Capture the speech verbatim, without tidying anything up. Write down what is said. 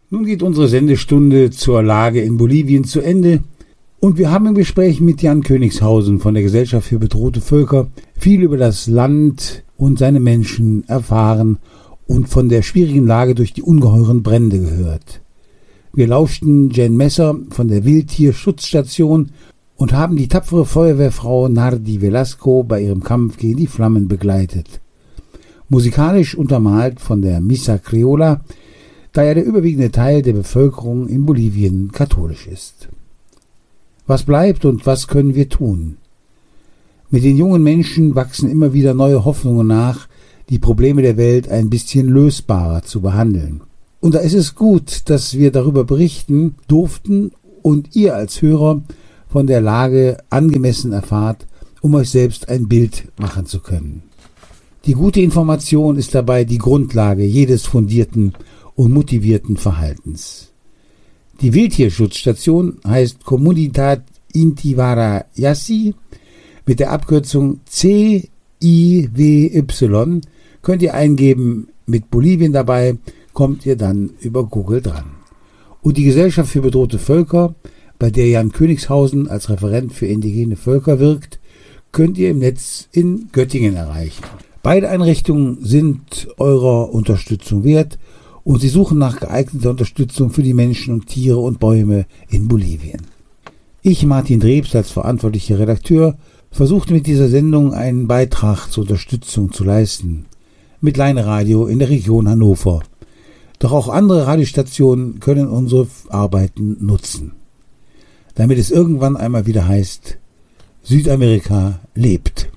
Nun geht unsere Sendestunde zur Lage in Bolivien zu Ende und wir haben im Gespräch mit Jan Königshausen von der Gesellschaft für bedrohte Völker viel über das Land und seine Menschen erfahren und von der schwierigen Lage durch die ungeheuren Brände gehört. Wir lauschten Jen Messer von der Wildtierschutzstation und haben die tapfere Feuerwehrfrau Nardi Velasco bei ihrem Kampf gegen die Flammen begleitet. Musikalisch untermalt von der Missa Criolla, da ja der überwiegende Teil der Bevölkerung in Bolivien katholisch ist. Was bleibt und was können wir tun? Mit den jungen Menschen wachsen immer wieder neue Hoffnungen nach, die Probleme der Welt ein bisschen lösbarer zu behandeln. Und da ist es gut, dass wir darüber berichten durften und ihr als Hörer von der Lage angemessen erfahrt, um euch selbst ein Bild machen zu können. Die gute Information ist dabei die Grundlage jedes fundierten und motivierten Verhaltens. Die Wildtierschutzstation heißt Comunidad Inti Wara Yassi. Mit der Abkürzung C I W Y könnt ihr eingeben, mit Bolivien dabei, kommt ihr dann über Google dran. Und die Gesellschaft für bedrohte Völker, bei der Jan Königshausen als Referent für indigene Völker wirkt, könnt ihr im Netz in Göttingen erreichen. Beide Einrichtungen sind eurer Unterstützung wert und sie suchen nach geeigneter Unterstützung für die Menschen und Tiere und Bäume in Bolivien. Ich, Martin Drebs, als verantwortlicher Redakteur, versuchte mit dieser Sendung einen Beitrag zur Unterstützung zu leisten. Mit Leinradio in der Region Hannover. Doch auch andere Radiostationen können unsere Arbeiten nutzen. Damit es irgendwann einmal wieder heißt, Südamerika lebt.